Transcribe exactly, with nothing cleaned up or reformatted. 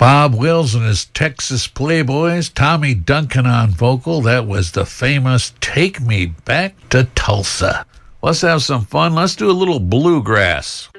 Bob Wills and his Texas Playboys, Tommy Duncan on vocal. That was the famous Take Me Back to Tulsa. Let's have some fun. Let's do a little bluegrass.